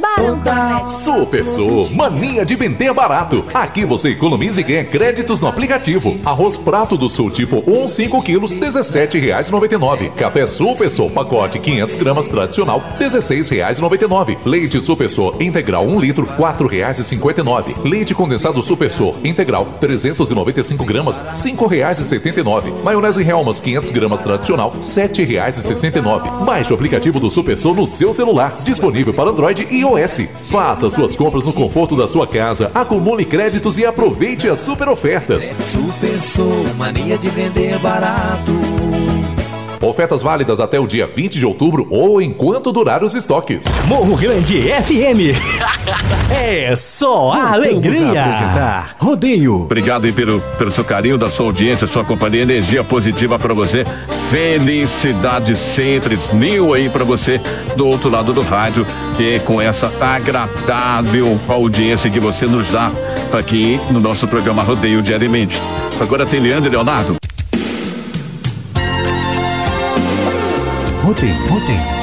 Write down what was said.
Barão Cosméticos. Super Sul, mania de vender barato. Aqui você economiza e ganha créditos no aplicativo. Arroz Prato do Sul tipo 1, 5 quilos, R$17,99. Café Super Sul, pacote 500 gramas tradicional, R$16,99. Leite Super Sul integral 1 litro, R$4,59. Leite condensado Super Sul integral 395 gramas, R$5,79. Maionese Hellmann's 500 gramas tradicional, R$7,69. Baixe o aplicativo do Super Sul no seu celular, disponível para Android e iOS. Faça suas compras no conforto da sua casa, acumule créditos e aproveite as super ofertas. Super Sul, mania de vender barato. Ofertas válidas até o dia 20 de outubro ou enquanto durar os estoques. Morro Grande FM. É só a alegria. Apresentar Rodeio. Obrigado aí pelo seu carinho, da sua audiência, sua companhia, energia positiva pra você. Felicidade sempre mil aí pra você do outro lado do rádio e com essa agradável audiência que você nos dá aqui no nosso programa Rodeio diariamente. Agora tem Leandro e Leonardo. Rodeio.